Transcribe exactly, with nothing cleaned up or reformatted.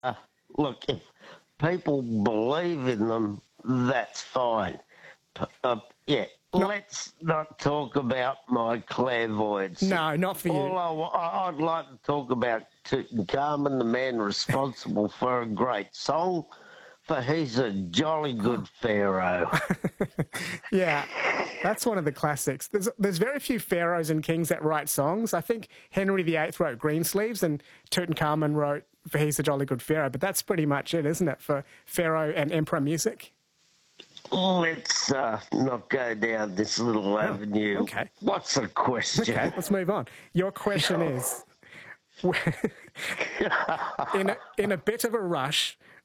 Uh, look, if people believe in them, that's fine. P- Uh, yeah, Not, let's not talk about my clairvoyancy. no, not for you. All I, wa- I- I'd like to talk about Tutankhamun, the man responsible for a great song, for he's a jolly good pharaoh. Yeah, that's one of the classics. There's there's very few pharaohs and kings that write songs. I think Henry the Eighth wrote Greensleeves and Tutankhamun wrote For He's a Jolly Good Pharaoh, but that's pretty much it, isn't it, for pharaoh and emperor music? Let's uh, not go down this little avenue. okay. What's the question? Okay, let's move on. Your question is, in a, in a bit of a rush,